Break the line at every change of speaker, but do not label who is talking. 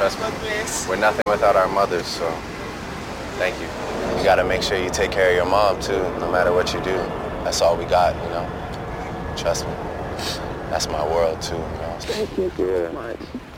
trust me. We're nothing without our mothers, so thank you. You gotta make sure you take care of your mom, too, no matter what you do. That's all we got, you know? Trust me. That's my world, too, you know?
Thank you so much.